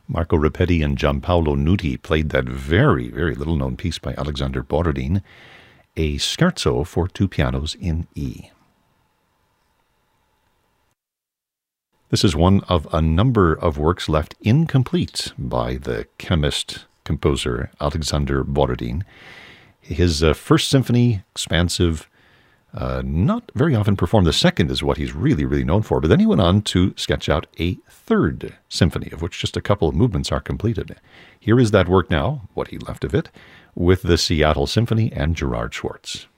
Marco Rapetti and Giampaolo Nuti played that very, very little-known piece by Alexander Borodin, a scherzo for two pianos in E. This is one of a number of works left incomplete by the chemist-composer Alexander Borodin. His first symphony, expansive, not very often performed. The second is what he's really, really known for. But then he went on to sketch out a third symphony, of which just a couple of movements are completed. Here is that work now, what he left of it, with the Seattle Symphony and Gerard Schwartz.